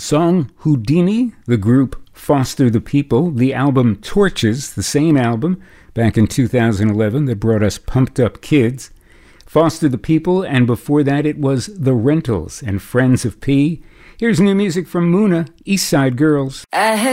Song Houdini, the group Foster the People, the album Torches, the same album back in 2011 that brought us Pumped Up Kids, Foster the People, and before that it was The Rentals and Friends of P. Here's new music from Muna, East Side Girls. I had